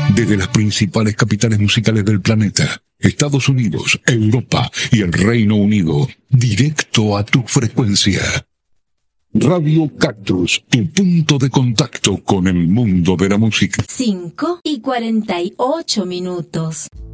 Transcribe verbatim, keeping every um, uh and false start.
Desde las principales capitales musicales del planeta, Estados Unidos, Europa y el Reino Unido, directo a tu frecuencia. Radio Cactus, tu punto de contacto con el mundo de la música. cinco y cuarenta y ocho minutos.